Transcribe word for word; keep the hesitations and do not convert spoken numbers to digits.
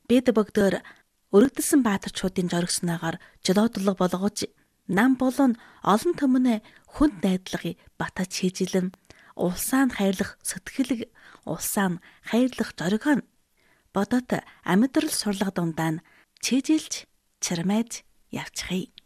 Бид бөгдөөр өргөдсөн баатарчуудын жоргснаагаар жолоодлого болгож нам болон олон төмнө хүнд найдлагыг батаж хийжилэн улсаа нь хайрлах сэтгэлэг улсаа нь хайрлах зориг нь бодот амьдрал сурлага дундаа нь чижилж чармайж явчихъя.